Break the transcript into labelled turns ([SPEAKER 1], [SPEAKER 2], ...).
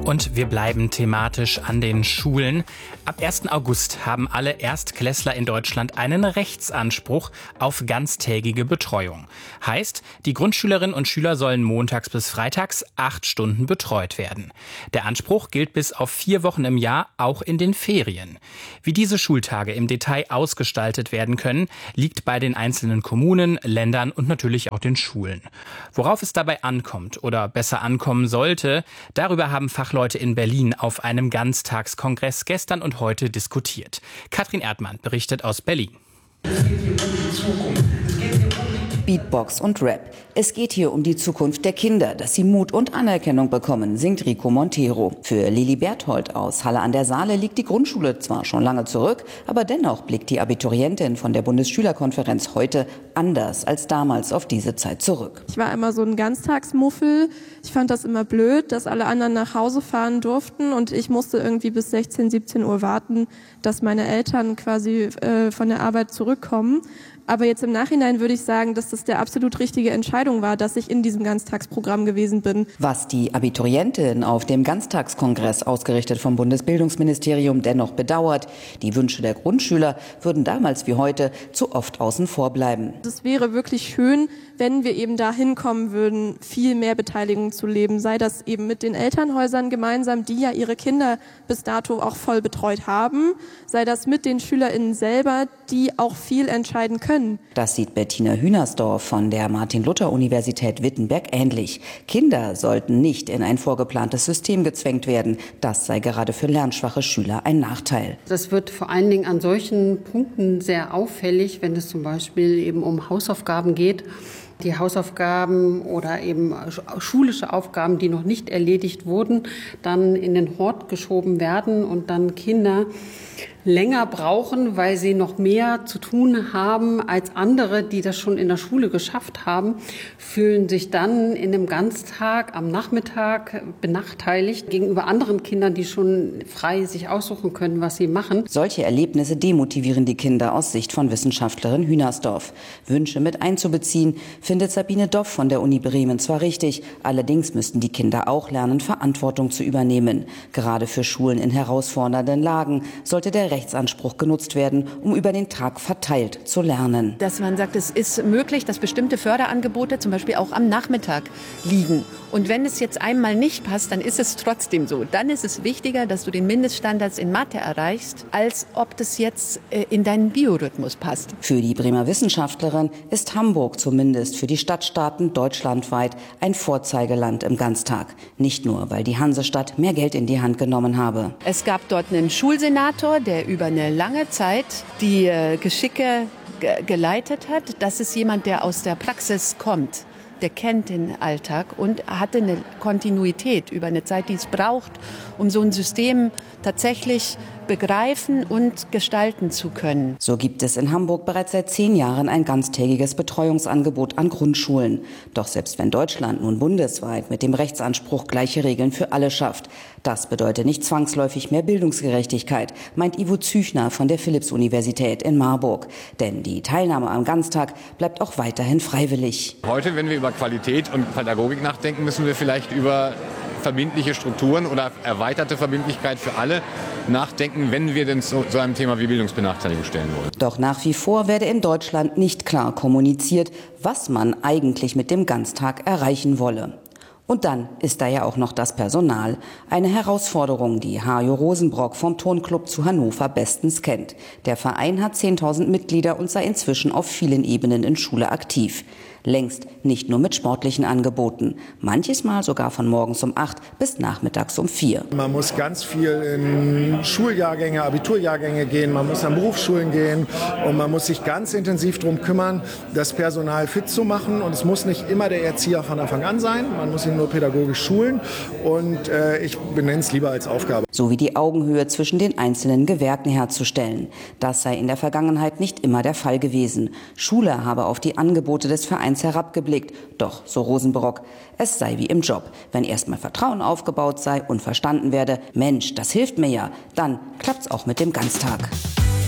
[SPEAKER 1] Und wir bleiben thematisch an den Schulen. Ab 1. August haben alle Erstklässler in Deutschland einen Rechtsanspruch auf ganztägige Betreuung. Heißt, die Grundschülerinnen und Schüler sollen montags bis freitags 8 Stunden betreut werden. Der Anspruch gilt bis auf 4 Wochen im Jahr, auch in den Ferien. Wie diese Schultage im Detail ausgestaltet werden können, liegt bei den einzelnen Kommunen, Ländern und natürlich auch den Schulen. Worauf es dabei ankommt oder besser ankommen sollte, darüber haben Fachleute in Berlin auf einem Ganztagskongress gestern und heute diskutiert. Katrin Erdmann berichtet aus Berlin.
[SPEAKER 2] Es geht hier um die Zukunft.
[SPEAKER 3] Beatbox und Rap. Es geht hier um die Zukunft der Kinder, dass sie Mut und Anerkennung bekommen, singt Rico Montero. Für Lili Berthold aus Halle an der Saale liegt die Grundschule zwar schon lange zurück, aber dennoch blickt die Abiturientin von der Bundesschülerkonferenz heute anders als damals auf diese Zeit zurück.
[SPEAKER 4] Ich war immer so ein Ganztagsmuffel. Ich fand das immer blöd, dass alle anderen nach Hause fahren durften und ich musste irgendwie bis 16, 17 Uhr warten, dass meine Eltern quasi von der Arbeit zurückkommen. Aber jetzt im Nachhinein würde ich sagen, dass das der absolut richtige Entscheidung war, dass ich in diesem Ganztagsprogramm gewesen bin.
[SPEAKER 3] Was die Abiturientin auf dem Ganztagskongress, ausgerichtet vom Bundesbildungsministerium, dennoch bedauert: Die Wünsche der Grundschüler würden damals wie heute zu oft außen vor bleiben.
[SPEAKER 4] Es wäre wirklich schön, wenn wir eben dahin kommen würden, viel mehr Beteiligung zu leben. Sei das eben mit den Elternhäusern gemeinsam, die ja ihre Kinder bis dato auch voll betreut haben. Sei das mit den SchülerInnen selber, die auch viel entscheiden können.
[SPEAKER 3] Das sieht Bettina Hühnersdorf von der Martin-Luther-Universität Wittenberg ähnlich. Kinder sollten nicht in ein vorgeplantes System gezwängt werden. Das sei gerade für lernschwache Schüler ein Nachteil.
[SPEAKER 5] Das wird vor allen Dingen an solchen Punkten sehr auffällig, wenn es zum Beispiel eben um Hausaufgaben geht. Die Hausaufgaben oder eben schulische Aufgaben, die noch nicht erledigt wurden, dann in den Hort geschoben werden und dann Kinder länger brauchen, weil sie noch mehr zu tun haben als andere, die das schon in der Schule geschafft haben, fühlen sich dann in einem Ganztag am Nachmittag benachteiligt gegenüber anderen Kindern, die schon frei sich aussuchen können, was sie machen.
[SPEAKER 3] Solche Erlebnisse demotivieren die Kinder aus Sicht von Wissenschaftlerin Hühnersdorf. Wünsche mit einzubeziehen, findet Sabine Doff von der Uni Bremen zwar richtig, allerdings müssten die Kinder auch lernen, Verantwortung zu übernehmen. Gerade für Schulen in herausfordernden Lagen sollte der Rechtsanspruch genutzt werden, um über den Tag verteilt zu lernen.
[SPEAKER 6] Dass man sagt, es ist möglich, dass bestimmte Förderangebote zum Beispiel auch am Nachmittag liegen. Und wenn es jetzt einmal nicht passt, dann ist es trotzdem so. Dann ist es wichtiger, dass du den Mindeststandards in Mathe erreichst, als ob das jetzt in deinen Biorhythmus passt.
[SPEAKER 3] Für die Bremer Wissenschaftlerin ist Hamburg zumindest für die Stadtstaaten deutschlandweit ein Vorzeigeland im Ganztag. Nicht nur, weil die Hansestadt mehr Geld in die Hand genommen habe.
[SPEAKER 6] Es gab dort einen Schulsenator, der über eine lange Zeit die Geschicke geleitet hat. Das ist jemand, der aus der Praxis kommt. Der kennt den Alltag und hatte eine Kontinuität über eine Zeit, die es braucht, um so ein System tatsächlich begreifen und gestalten zu können.
[SPEAKER 3] So gibt es in Hamburg bereits seit 10 Jahren ein ganztägiges Betreuungsangebot an Grundschulen. Doch selbst wenn Deutschland nun bundesweit mit dem Rechtsanspruch gleiche Regeln für alle schafft, das bedeutet nicht zwangsläufig mehr Bildungsgerechtigkeit, meint Ivo Züchner von der Philipps-Universität in Marburg. Denn die Teilnahme am Ganztag bleibt auch weiterhin freiwillig.
[SPEAKER 7] Heute, wenn wir über Qualität und Pädagogik nachdenken, müssen wir vielleicht über verbindliche Strukturen oder erweiterte Verbindlichkeit für alle nachdenken, wenn wir denn zu einem Thema wie Bildungsbenachteiligung stellen wollen.
[SPEAKER 3] Doch nach wie vor werde in Deutschland nicht klar kommuniziert, was man eigentlich mit dem Ganztag erreichen wolle. Und dann ist da ja auch noch das Personal. Eine Herausforderung, die Hajo Rosenbrock vom Turnclub zu Hannover bestens kennt. Der Verein hat 10.000 Mitglieder und sei inzwischen auf vielen Ebenen in Schule aktiv. Längst nicht nur mit sportlichen Angeboten. Manches Mal sogar von morgens um 8 bis nachmittags um 4.
[SPEAKER 8] Man muss ganz viel in Schuljahrgänge, Abiturjahrgänge gehen, man muss an Berufsschulen gehen und man muss sich ganz intensiv darum kümmern, das Personal fit zu machen. Und es muss nicht immer der Erzieher von Anfang an sein, man muss ihn nur pädagogisch schulen und ich benenne es lieber als Aufgabe.
[SPEAKER 3] Sowie die Augenhöhe zwischen den einzelnen Gewerken herzustellen. Das sei in der Vergangenheit nicht immer der Fall gewesen. Schule habe auf die Angebote des Vereins herabgeblickt. Doch, so Rosenbrock, es sei wie im Job. Wenn erstmal Vertrauen aufgebaut sei und verstanden werde, Mensch, das hilft mir ja, dann klappt's auch mit dem Ganztag.